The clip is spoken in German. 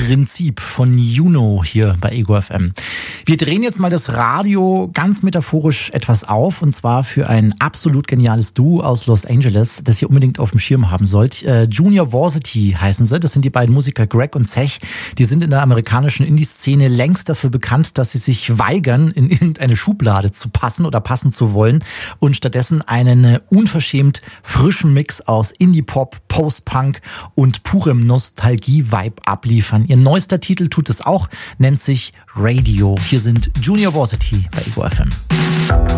Prinzip von Juno hier bei Ego FM. Wir drehen jetzt mal das Radio ganz metaphorisch etwas auf, und zwar für ein absolut geniales Duo aus Los Angeles, das ihr unbedingt auf dem Schirm haben sollt. Junior Varsity heißen sie. Das sind die beiden Musiker Greg und Zech. Die sind in der amerikanischen Indie-Szene längst dafür bekannt, dass sie sich weigern, in irgendeine Schublade zu passen oder passen zu wollen und stattdessen einen unverschämt frischen Mix aus Indie-Pop, Post-Punk und purem Nostalgie-Vibe abliefern. Ihr neuester Titel tut es auch, nennt sich Radio. Hier sind Junior Varsity bei Ego FM.